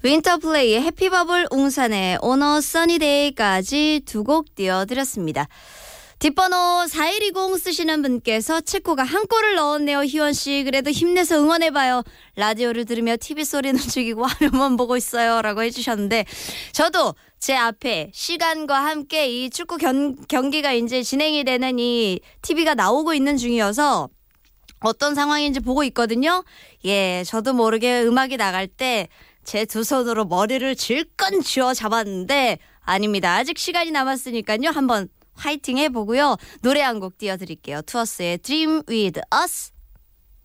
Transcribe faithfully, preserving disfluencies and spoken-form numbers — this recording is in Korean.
윈터플레이의 해피버블, 웅산의 오너 써니데이까지 두 곡 띄워드렸습니다. 뒷번호 사일이공 쓰시는 분께서 체코가 한 골을 넣었네요. 희원씨 그래도 힘내서 응원해봐요. 라디오를 들으며 티비 소리는 죽이고 화면만 보고 있어요 라고 해주셨는데, 저도 제 앞에 시간과 함께 이 축구 견, 경기가 이제 진행이 되는 이 티비가 나오고 있는 중이어서 어떤 상황인지 보고 있거든요. 예, 저도 모르게 음악이 나갈 때 제 두 손으로 머리를 질끈 쥐어 잡았는데 아닙니다. 아직 시간이 남았으니까요. 한번 화이팅 해보고요. 노래 한 곡 띄워드릴게요. 투어스의 Dream With Us.